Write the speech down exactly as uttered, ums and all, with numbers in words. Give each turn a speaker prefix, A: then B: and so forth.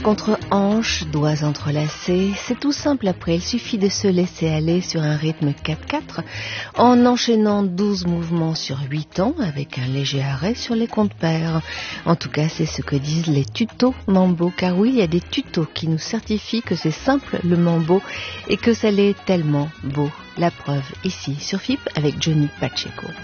A: Contre hanches, doigts entrelacés, c'est tout simple après, il suffit de se laisser aller sur un rythme quatre quatre en enchaînant douze mouvements sur huit temps avec un léger arrêt sur les comptes pairs. En tout cas, c'est ce que disent les tutos mambo, car oui, il y a des tutos qui nous certifient que c'est simple le mambo et que ça l'est tellement beau. La preuve ici sur F I P avec Johnny Pacheco.